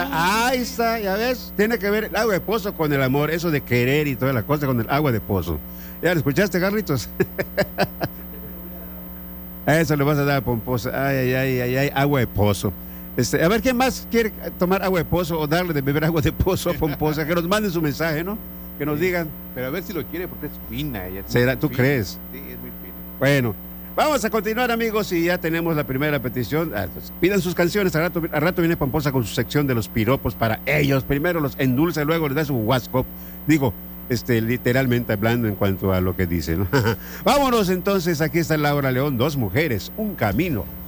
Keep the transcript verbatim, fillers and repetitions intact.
está, ahí está, ya ves, tiene que ver el agua de pozo con el amor, eso de querer y toda la cosa con el agua de pozo. ¿Ya lo escuchaste, Carlitos? Eso le vas a dar a Pomposa. Ay, ay, ay, ay, ay, agua de pozo. Este, a ver, ¿quién más quiere tomar agua de pozo o darle de beber agua de pozo a Pomposa? Que nos manden su mensaje, ¿no? Que nos sí, digan. pero a ver si lo quiere porque es fina. Ella es ¿Será? ¿Tú fina. crees? Sí, es muy fina. Bueno, vamos a continuar, amigos, y ya tenemos la primera petición. Ah, pues, pidan sus canciones. Al rato, al rato viene Pomposa con su sección de los piropos para ellos. Primero los endulce, luego les da su WhatsApp. Digo, este, literalmente hablando en cuanto a lo que dice, ¿no? Vámonos entonces, aquí está Laura León, Dos Mujeres, Un Camino.